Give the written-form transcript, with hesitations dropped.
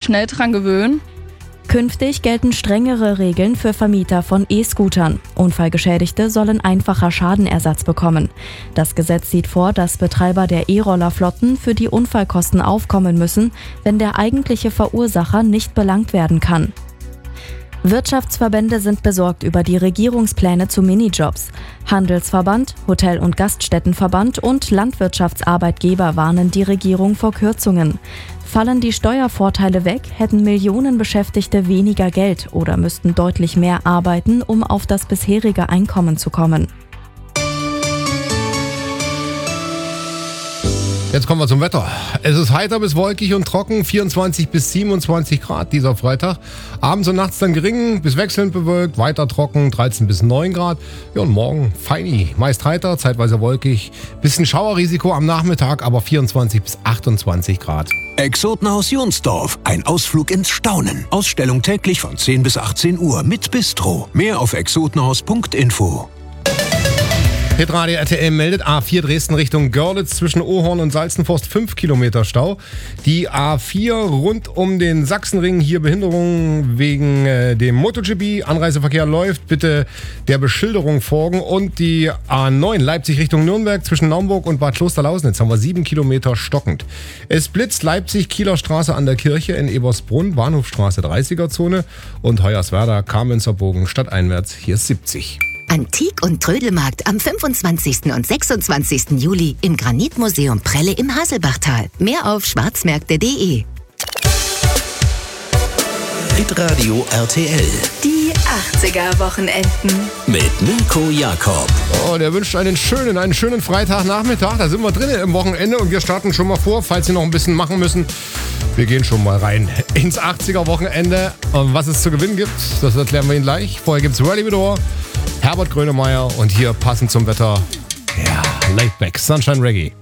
schnell dran gewöhnen. Künftig gelten strengere Regeln für Vermieter von E-Scootern. Unfallgeschädigte sollen einfacher Schadenersatz bekommen. Das Gesetz sieht vor, dass Betreiber der E-Rollerflotten für die Unfallkosten aufkommen müssen, wenn der eigentliche Verursacher nicht belangt werden kann. Wirtschaftsverbände sind besorgt über die Regierungspläne zu Minijobs. Handelsverband, Hotel- und Gaststättenverband und Landwirtschaftsarbeitgeber warnen die Regierung vor Kürzungen. Fallen die Steuervorteile weg, hätten Millionen Beschäftigte weniger Geld oder müssten deutlich mehr arbeiten, um auf das bisherige Einkommen zu kommen. Jetzt kommen wir zum Wetter. Es ist heiter bis wolkig und trocken, 24 bis 27 Grad dieser Freitag. Abends und nachts dann gering bis wechselnd bewölkt, weiter trocken, 13 bis 9 Grad. Ja, und morgen feini, meist heiter, zeitweise wolkig. Bisschen Schauerrisiko am Nachmittag, aber 24 bis 28 Grad. Exotenhaus Jonsdorf, ein Ausflug ins Staunen. Ausstellung täglich von 10 bis 18 Uhr mit Bistro. Mehr auf exotenhaus.info. Hitradio RTL meldet A4 Dresden Richtung Görlitz zwischen Ohorn und Salzenforst 5 Kilometer Stau. Die A4 rund um den Sachsenring, hier Behinderungen wegen dem MotoGP. Anreiseverkehr läuft, bitte der Beschilderung folgen. Und die A9 Leipzig Richtung Nürnberg zwischen Naumburg und Bad Klosterlausnitz haben wir 7 Kilometer stockend. Es blitzt Leipzig, Kieler Straße an der Kirche in Ebersbrunn, Bahnhofstraße 30er-Zone und Hoyerswerda, Kamenzer-Bogen stadteinwärts, hier ist 70. Antik- und Trödelmarkt am 25. und 26. Juli im Granitmuseum Prelle im Haselbachtal. Mehr auf schwarzmärkte.de. Hitradio RTL. Die 80er-Wochenenden. Mit Mirko Jakob. Oh, der wünscht einen schönen Freitagnachmittag. Da sind wir drin im Wochenende und wir starten schon mal vor, falls Sie noch ein bisschen machen müssen. Wir gehen schon mal rein ins 80er-Wochenende. Und was es zu gewinnen gibt, das erklären wir Ihnen gleich. Vorher gibt es Rally Vidor, Herbert Grönemeyer und hier passend zum Wetter, ja, Laidback, Sunshine Reggae.